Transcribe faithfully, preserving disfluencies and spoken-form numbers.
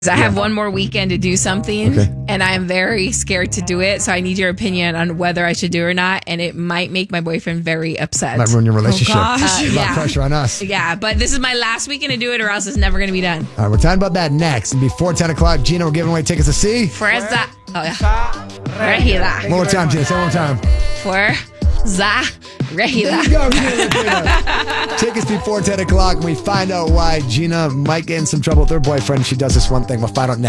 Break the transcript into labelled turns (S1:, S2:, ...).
S1: I have one more weekend to do something,
S2: Okay.
S1: and I am very scared to do it. So I need your opinion on whether I should do it or not. And it might make my boyfriend very upset.
S2: Might ruin your relationship.
S3: gosh.
S2: A
S1: Uh,
S2: lot
S1: yeah.
S2: of pressure on us.
S1: Yeah, but this is my last weekend to do it, or else it's never going to be done.
S2: All right, we're talking about that next. And before ten o'clock, Gina, we're giving away tickets to see.
S1: Fuerza. Oh, yeah. Regida.
S2: One more time, Gina. Say it one more time.
S1: Fuerza
S2: There you
S1: Regida.
S2: go, Gina. Gina. Tickets before ten o'clock, and we find out why Gina might get in some trouble with her boyfriend. She does this one thing. We'll find out next.